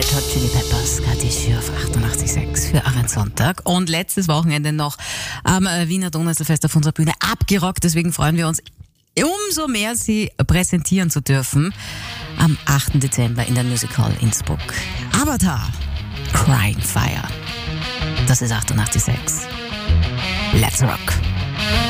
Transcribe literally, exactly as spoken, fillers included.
Red Hot Chili Peppers, Kathi Schür auf achtundachtzig Komma sechs für Arendsonntag. Und letztes Wochenende noch am Wiener Donauinselfest auf unserer Bühne abgerockt. Deswegen freuen wir uns umso mehr, Sie präsentieren zu dürfen am achten Dezember in der Music Hall Innsbruck. Avatar, Crying Fire. Das ist achtundachtzig Komma sechs. Let's rock.